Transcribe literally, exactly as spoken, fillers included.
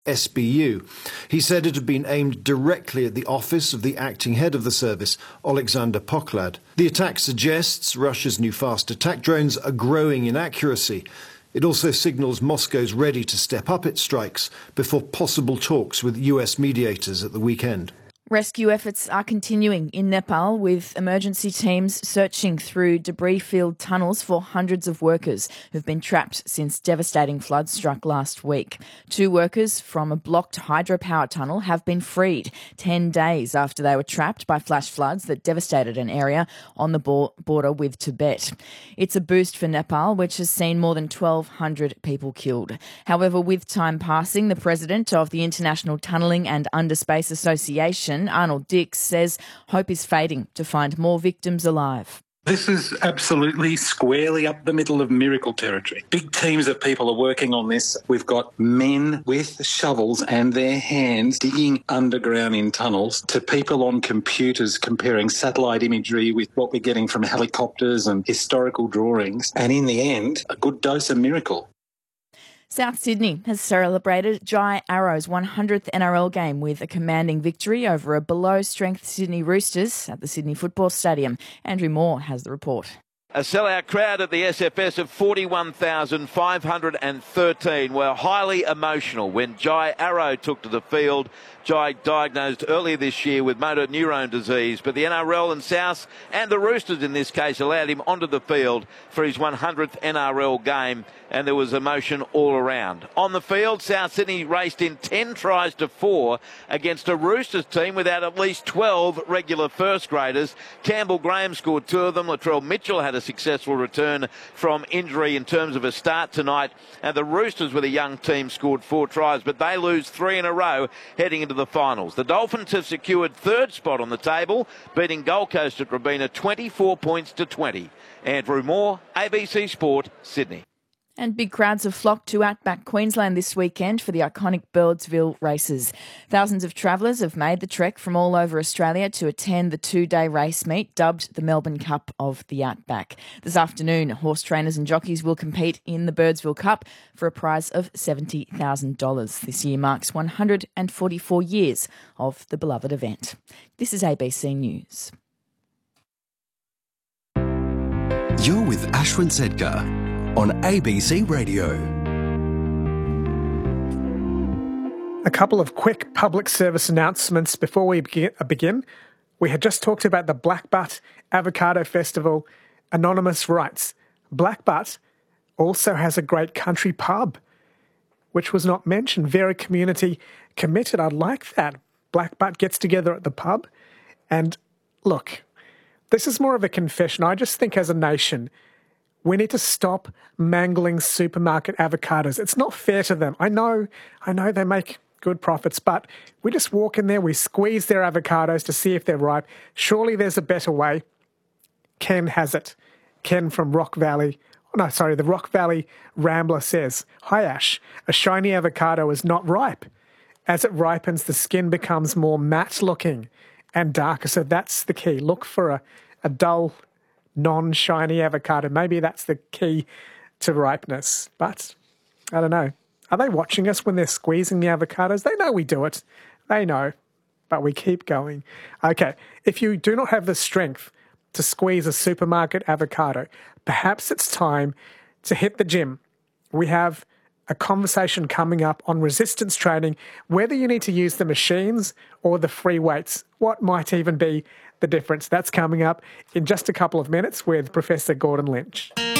S B U. He said it had been aimed directly at the office of the acting head of the service, Alexander Poklad. The attack suggests Russia's new fast attack drones are growing in accuracy. It also signals Moscow's ready to step up its strikes before possible talks with U S mediators at the weekend. Rescue efforts are continuing in Nepal, with emergency teams searching through debris-filled tunnels for hundreds of workers who've been trapped since devastating floods struck last week. Two workers from a blocked hydropower tunnel have been freed ten days after they were trapped by flash floods that devastated an area on the border with Tibet. It's a boost for Nepal, which has seen more than twelve hundred people killed. However, with time passing, the president of the International Tunnelling and Underspace Association, Arnold Dix, says hope is fading to find more victims alive. This is absolutely squarely up the middle of miracle territory. Big teams of people are working on this. We've got men with shovels and their hands digging underground in tunnels, to people on computers comparing satellite imagery with what we're getting from helicopters and historical drawings. And in the end, a good dose of miracle. South Sydney has celebrated Jai Arrow's one hundredth N R L game with a commanding victory over a below-strength Sydney Roosters at the Sydney Football Stadium. Andrew Moore has the report. A sellout crowd at the S F S of forty-one thousand five hundred thirteen were highly emotional when Jai Arrow took to the field. Jai diagnosed earlier this year with motor neurone disease, but the N R L and South, and the Roosters in this case, allowed him onto the field for his one hundredth N R L game, and there was emotion all around. On the field, South Sydney raced in ten tries to four against a Roosters team without at least twelve regular first graders. Campbell Graham scored two of them. Latrell Mitchell had a successful return from injury in terms of a start tonight, and the Roosters with a young team scored four tries, but they lose three in a row heading into the finals. The Dolphins have secured third spot on the table, beating Gold Coast at Robina twenty-four points to twenty. Andrew Moore, A B C Sport, Sydney. And big crowds have flocked to Outback Queensland this weekend for the iconic Birdsville races. Thousands of travellers have made the trek from all over Australia to attend the two-day race meet, dubbed the Melbourne Cup of the Outback. This afternoon, horse trainers and jockeys will compete in the Birdsville Cup for a prize of seventy thousand dollars. This year marks one hundred forty-four years of the beloved event. This is A B C News. You're with Ashwin Sedkar on A B C Radio. A couple of quick public service announcements before we begin. We had just talked about the Blackbutt Avocado Festival. Anonymous writes, Blackbutt also has a great country pub, which was not mentioned. Very community committed. I like that. Blackbutt gets together at the pub. And look, this is more of a confession. I just think as a nation, we need to stop mangling supermarket avocados. It's not fair to them. I know, I know they make good profits, but we just walk in there, we squeeze their avocados to see if they're ripe. Surely there's a better way. Ken has it. Ken from Rock Valley. Oh, no, sorry, the Rock Valley Rambler says, Hi Ash, a shiny avocado is not ripe. As it ripens, the skin becomes more matte looking and darker. So that's the key. Look for a, a dull, non-shiny avocado. Maybe that's the key to ripeness. But I don't know. Are they watching us when they're squeezing the avocados? They know we do it. They know. But we keep going. Okay. If you do not have the strength to squeeze a supermarket avocado, perhaps it's time to hit the gym. We have a conversation coming up on resistance training, whether you need to use the machines or the free weights. What might even be the difference? That's coming up in just a couple of minutes with Professor Gordon Lynch.